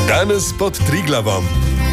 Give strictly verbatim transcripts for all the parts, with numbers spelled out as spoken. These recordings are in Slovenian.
Danes pod Triglavom.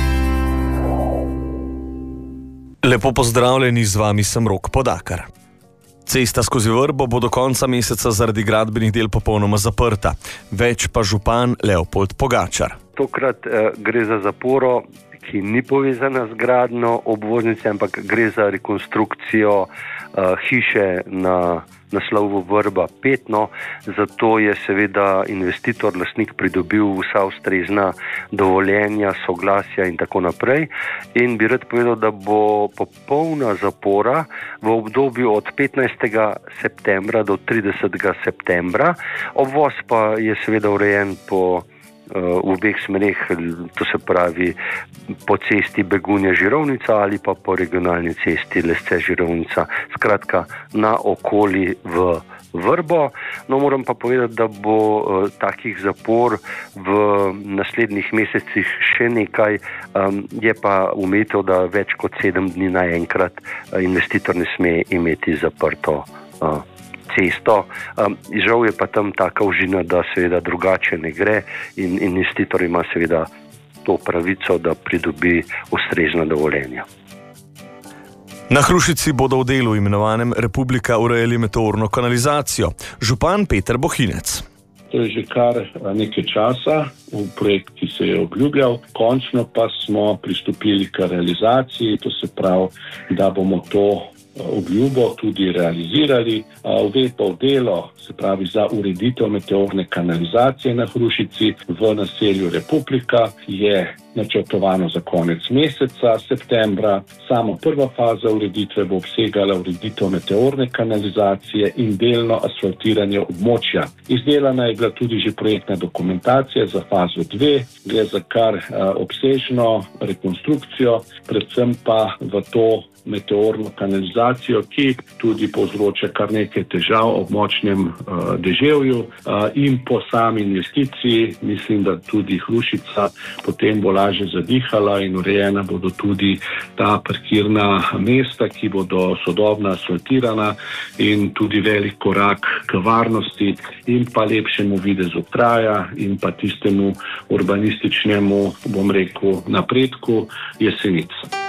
Lepo pozdravljeni, z vami sem Rok Podakar. Cesta skozi Vrbo bo do konca meseca zaradi gradbenih del popolnoma zaprta. Več pa župan Leopold Pogačar. Tokrat eh, gre za zaporo, ki ni povezana z gradnjo obvoznice, ampak gre za rekonstrukcijo uh, hiše na naslovu Vrba pet. No, zato je seveda investitor, lastnik pridobil vsa ustrezna dovoljenja, soglasja in tako naprej. In bi rad povedal, da bo popolna zapora v obdobju od petnajstega septembra do tridesetega septembra. Obvoz pa je seveda urejen po v obeh smereh, to se pravi po cesti Begunja-Žirovnica ali pa po regionalni cesti Lesce-Žirovnica, skratka na okoli v Vrbo. No, moram pa povedati, da bo uh, takih zapor v naslednjih mesecih še nekaj, um, je pa umetel, da več kot sedem dni naenkrat uh, investitor ne sme imeti zaprto uh, cesto. Um, žal je pa tam taka užina, da seveda drugače ne gre in investitor ima seveda to pravico, da pridobi ustrezna dovoljenja. Na Hrušici bodo v delu imenovanem Republika urejali meteorno kanalizacijo. Župan Peter Bohinec. To je že kar nekaj časa v projekt, ki se je obljubljal. Končno pa smo pristopili k realizaciji, to se pravi, da bomo to obljubo tudi realizirali. Uvedba v delo, se pravi za ureditev meteorne kanalizacije na Hrušici v naselju Republika, je načrtovano za konec meseca septembra. Sama prva faza ureditve bo obsegala ureditev meteorne kanalizacije in delno asfaltiranje območja. Izdelana je bila tudi že projektna dokumentacija za fazo dve. Gre za kar uh, obsežno rekonstrukcijo, predvsem pa v to meteorno kanalizacijo, ki tudi povzroča kar nekaj težav ob močnem uh, deževju uh, in po sami investiciji. Mislim, da tudi Hrušica potem bo lažje zadihala in urejena bodo tudi ta parkirna mesta, ki bodo sodobno asfaltirana in tudi velik korak k varnosti in pa lepšemu videzu kraja in pa tistemu urbanističnemu, bom rekel, napredku Jesenic.